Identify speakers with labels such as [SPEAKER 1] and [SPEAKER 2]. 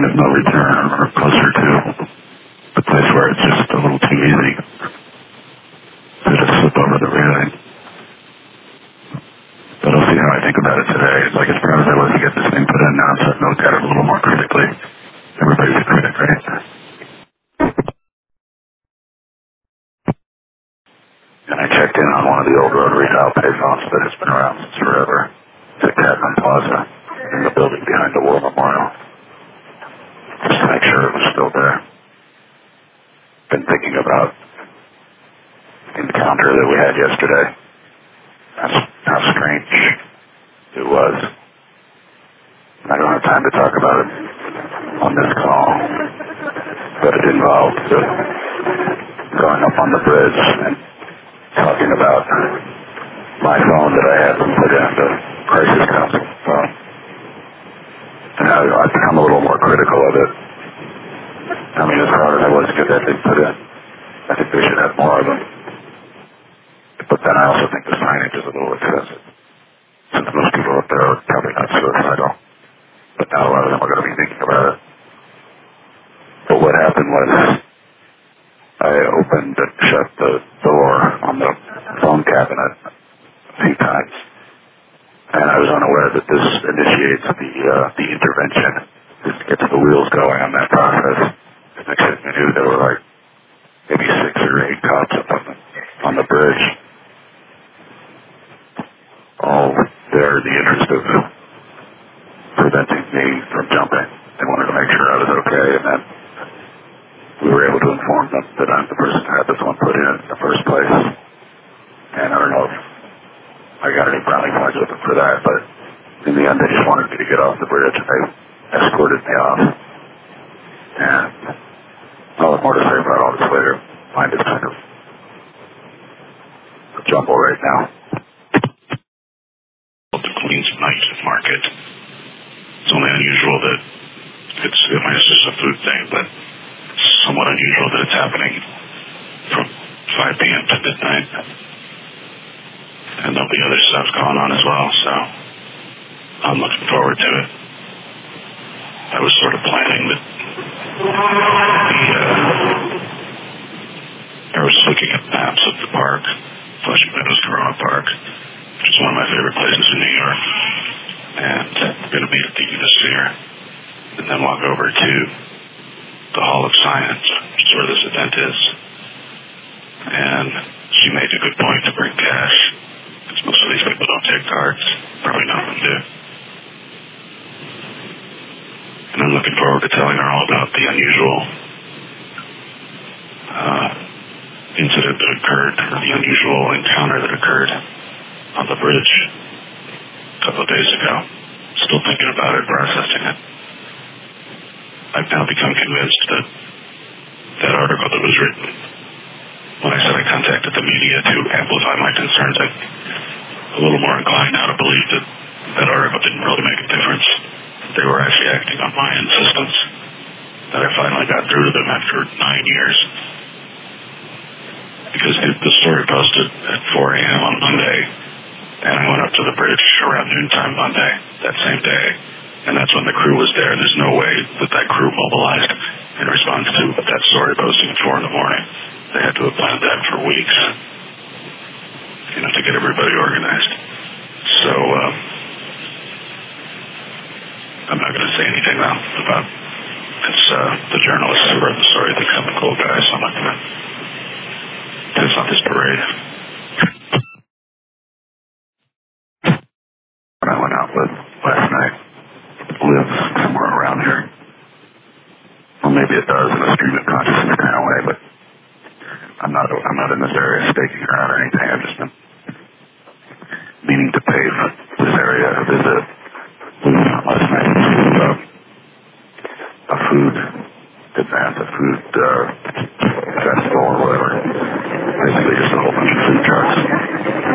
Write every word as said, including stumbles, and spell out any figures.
[SPEAKER 1] point of no return or closer to the place where it's just a little too easy to just slip over the railing. But I'll see how I think about it today. It's like as proud as I was to get this thing put in, now I'm starting to look at it a little more critically. Everybody's a critic, right? And I checked in on one of the old rotary dial payphones that has been around since forever. It's at Cadman Plaza, in the building behind the War Memorial. Just to make sure it was still there. Been thinking about the encounter that we had yesterday. That's how strange it was. I don't have time to talk about it on this call, but it involved uh, going up on the bridge and talking about my phone that I had put in the crisis council phone. And how I've become a little more critical of it. I mean, as proud as I was to get that thing put in, I think they should have more of them. But then I also think the signage is a little excessive. Since most people up there are probably not suicidal. But not a lot of them are going to be thinking about it. But what happened was, I opened and shut the door on the phone cabinet a few times. And I was unaware that this initiates the uh, the intervention. This gets the wheels going on that process. And next thing I knew, there were like maybe six or eight cops up on the, on the bridge. All there in the interest of preventing me from jumping. They wanted to make sure I was okay, and then we were able to inform them that I'm the person who had this one put in in the first place. And I don't know if I got any brownie points with them for that, but in the end they just wanted me to get off the bridge, and they escorted me off. And I'll have more to say about all this later. Mind is kind of a jumble right now. The Queens Night Market. It's only unusual that it's, I mean, it's just a food thing, but it's somewhat unusual that it's happening from five p.m. to midnight. And there'll be other stuff going on as well, so I'm looking forward to it. I was sort of planning that the, uh, I was looking at maps of the park, Flushing Meadows Corona Park, which is one of my favorite places in New York, and I'm going to meet at the Unisphere, and then walk over to the Hall of Science, which is where this event is. And she made a good point to bring cash, because most of these people don't take cards, probably none of them do. And I'm looking forward to telling her all about the unusual uh, incident that occurred, or the unusual encounter that occurred on the bridge a couple of days ago. Still thinking about it, processing it. I've now become convinced that that article that was written, when I said I contacted the media to amplify my concerns, I'm a little more inclined now to believe that that article didn't really make a difference. They were actually acting on my insistence, that I finally got through to them after nine years. Because the story posted at four a.m. on Monday, and I went up to the bridge around noontime Monday, that same day, and that's when the crew was there. There's no way that that crew mobilized in response to that story posting at four in the morning. They had to have planned that for weeks, you know, to get everybody organized. So, um, I'm not going to say anything now about it's uh, the journalists who wrote the story, the common cool guys, so I'm not going to piss on this parade. When I went out with last night, lives somewhere around here. Well, maybe it does in a stream of consciousness kind of way, but I'm not, I'm not in this area staking her out or anything. I've just been meaning to pay this area a visit. Last night, uh, a food event, a food uh,